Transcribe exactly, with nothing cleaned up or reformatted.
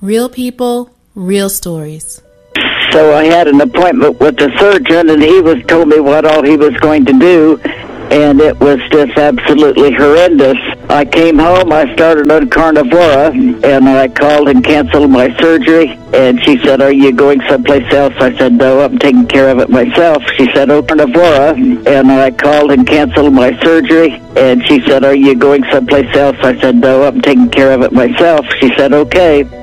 Real people, real stories. So I had an appointment with the surgeon, and he was told me what all he was going to do, and it was just absolutely horrendous. I came home, I started on Carnivora, and I called and canceled my surgery, and she said, "Are you going someplace else?" I said, "No, I'm taking care of it myself." She said, "Oh, Carnivora," and I called and canceled my surgery, and she said, "Are you going someplace else?" I said, "No, I'm taking care of it myself." She said, "Okay."